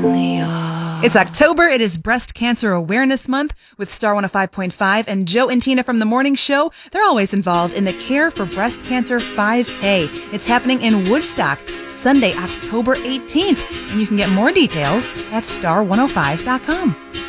It's October. It is Breast Cancer Awareness Month with Star 105.5 and Joe and Tina from The Morning Show. They're always involved in the Care for Breast Cancer 5K. It's happening in Woodstock, Sunday, October 18th. And you can get more details at star105.com.